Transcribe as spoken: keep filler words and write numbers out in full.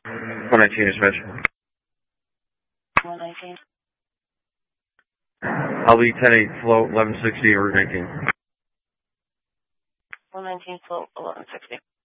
one nineteen is Mitch. one nineteen. I'll be ten eight, float eleven sixty, Route nineteen. one nineteen, float eleven sixty.